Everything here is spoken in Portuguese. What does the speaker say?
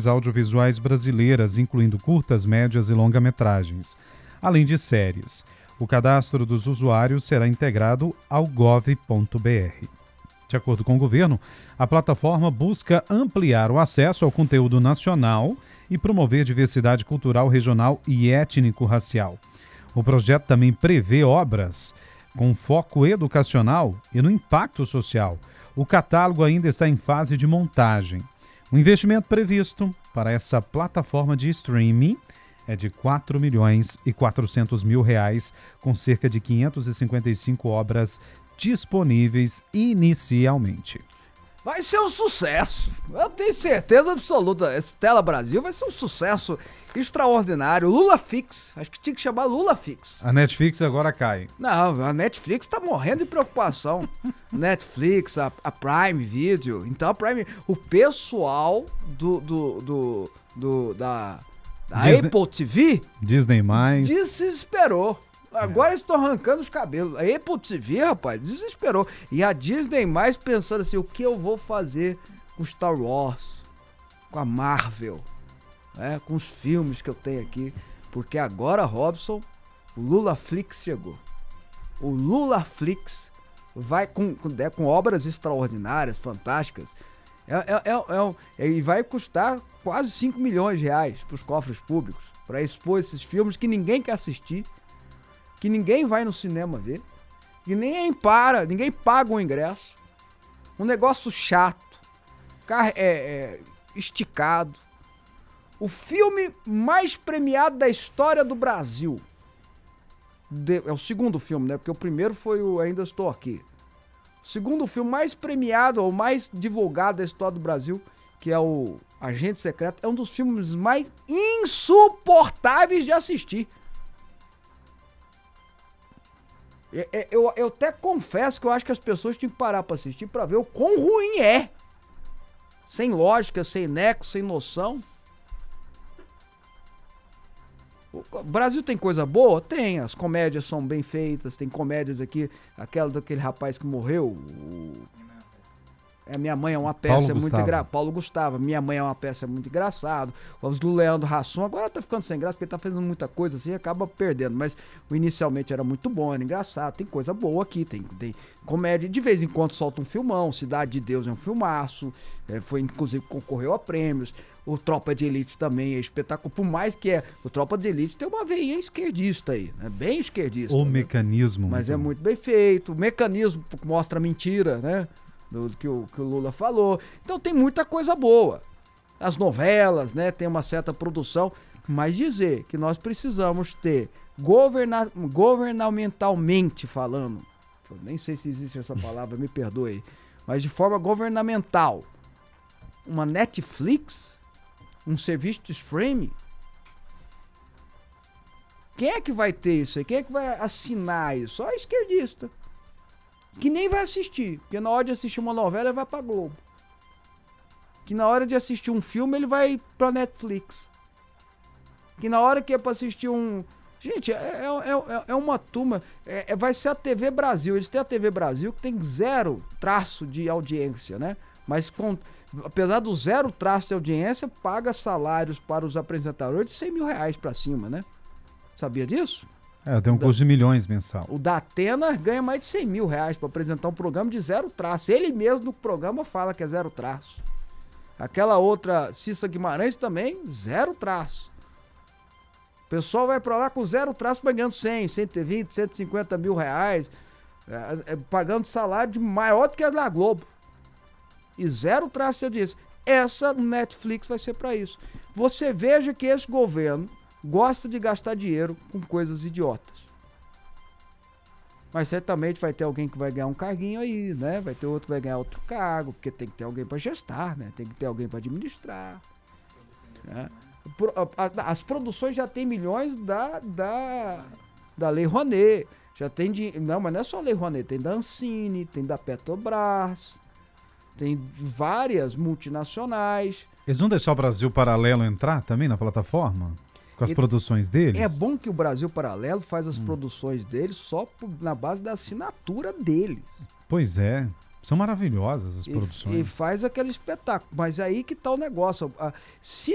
produções audiovisuais brasileiras, incluindo curtas, médias e longa-metragens, além de séries. O cadastro dos usuários será integrado ao gov.br. De acordo com o governo, a plataforma busca ampliar o acesso ao conteúdo nacional e promover diversidade cultural, regional e étnico-racial. O projeto também prevê obras com foco educacional e no impacto social. O catálogo ainda está em fase de montagem. O investimento previsto para essa plataforma de streaming é de R$ 4.400.000, com cerca de 555 obras disponíveis inicialmente. Vai ser um sucesso, eu tenho certeza absoluta. Esse Tela Brasil vai ser um sucesso extraordinário. Lula Fix, acho que tinha que chamar Lula Fix. A Netflix agora cai. Não, a Netflix tá morrendo de preocupação. Netflix, a Prime Video. Então a Prime, o pessoal da Disney, Apple TV Disney+, desesperou. Agora eles estão arrancando os cabelos. A Apple TV, rapaz, desesperou. E a Disney+, pensando assim, o que eu vou fazer com Star Wars, com a Marvel, né, com os filmes que eu tenho aqui. Porque agora, Robson, o Lulaflix chegou. O Lulaflix vai com obras extraordinárias, fantásticas. E vai custar quase 5 milhões de reais para os cofres públicos, para expor esses filmes que ninguém quer assistir, que ninguém vai no cinema ver, que ninguém paga o ingresso. Um negócio chato, esticado. O filme mais premiado da história do Brasil. É o segundo filme, né? Porque o primeiro foi o Ainda Estou Aqui. O segundo filme mais premiado, ou mais divulgado da história do Brasil, que é o Agente Secreto, é um dos filmes mais insuportáveis de assistir. Eu até confesso que eu acho que as pessoas tinham que parar pra assistir pra ver o quão ruim é. Sem lógica, sem nexo, sem noção. O Brasil tem coisa boa? Tem. As comédias são bem feitas. Tem comédias aqui, aquela daquele rapaz que morreu. Minha Mãe é uma peça muito engraçada. Paulo Gustavo. Minha Mãe é uma peça muito engraçado. Os do Leandro Hassum agora tá ficando sem graça porque ele tá fazendo muita coisa assim e acaba perdendo. Mas inicialmente era muito bom, era engraçado. Tem coisa boa aqui, tem comédia. De vez em quando solta um filmão. Cidade de Deus é um filmaço. Foi inclusive concorreu a prêmios. O Tropa de Elite também é espetáculo. Por mais que o Tropa de Elite tem uma veinha esquerdista aí, né? Bem esquerdista. O né? mecanismo. Mas é muito bem feito. O mecanismo mostra mentira, né? Do que o Lula falou. Então tem muita coisa boa. As novelas, né? Tem uma certa produção. Mas dizer que nós precisamos ter, governamentalmente falando, nem sei se existe essa palavra, me perdoe, mas de forma governamental, uma Netflix, um serviço de streaming, quem é que vai ter isso aí? Quem é que vai assinar isso? Só a esquerdista. Que nem vai assistir, porque na hora de assistir uma novela ele vai pra Globo. Que na hora de assistir um filme ele vai pra Netflix. Que na hora que é pra assistir um... Gente, é uma turma... vai ser a TV Brasil. Eles têm a TV Brasil que tem 0 traço de audiência, né? Mas apesar do 0 traço de audiência, paga salários para os apresentadores de 100 mil reais pra cima, né? Sabia disso? Tem um custo de milhões mensal. O da Atena ganha mais de 100 mil reais para apresentar um programa de 0 traço. Ele mesmo no programa fala que é 0 traço. Aquela outra, Cissa Guimarães também, 0 traço. O pessoal vai pra lá com 0 traço pagando 100, 120, 150 mil reais, pagando salário maior do que a da Globo. E 0 traço de audiência. Essa Netflix vai ser para isso. Você veja que esse governo gosta de gastar dinheiro com coisas idiotas. Mas certamente vai ter alguém que vai ganhar um carguinho aí, né? Vai ter outro que vai ganhar outro cargo, porque tem que ter alguém para gestar, né? Tem que ter alguém para administrar. Né? As produções já tem milhões da Lei Rouanet. Já tem não, mas não é só a Lei Rouanet, tem da Ancine, tem da Petrobras, tem várias multinacionais. Eles vão deixar o Brasil Paralelo entrar também na plataforma? Com as produções deles? É bom que o Brasil Paralelo faz as produções deles só na base da assinatura deles. Pois é, são maravilhosas as produções. E faz aquele espetáculo. Mas aí que tá o negócio. Se